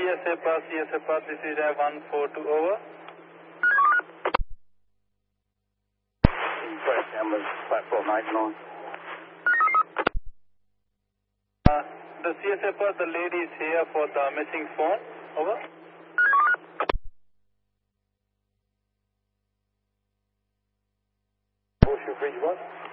CSFR, this is 142 over. Press numbers, platform 89. The CSFR, the lady is here for the missing phone. Over. Horseshoe Bridge 1.